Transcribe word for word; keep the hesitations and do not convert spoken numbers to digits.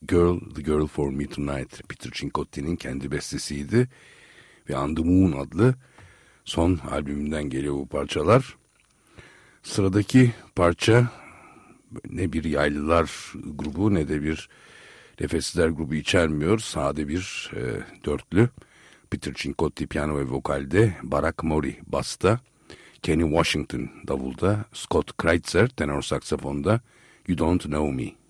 Girl, The Girl for Me Tonight, Peter Cincotti'nin kendi bestesiydi ve On the Moon adlı son albümünden geliyor bu parçalar. Sıradaki parça ne bir yaylılar grubu ne de bir nefesliler grubu içermiyor. Sade bir e, dörtlü. Peter Cincotti piyano ve vokalde, Barak Mori basta, Kenny Washington davulda, Scott Kreitzer tenor saksafonda, You Don't Know Me.